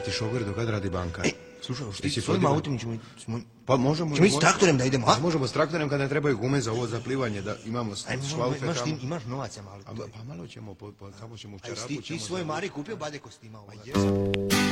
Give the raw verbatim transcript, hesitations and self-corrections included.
ti šofer dok kad radi bankar. Slušaj, Ti si s svojim podivan. autom ćemo... smo- Pa možemo... Ćemo ići s traktorem da idemo, a? Možemo s traktorem kada ne trebaju gume za ovo zaplivanje, da imamo Ajmo, šlaufe imaš, tamo. ti- imaš novaca malo. A, Pa malo ćemo, po- po- tamo ćemo u Aj, čarapu. ti, ti ćemo svoj za- Mari kupio badeko s tima. Jesam.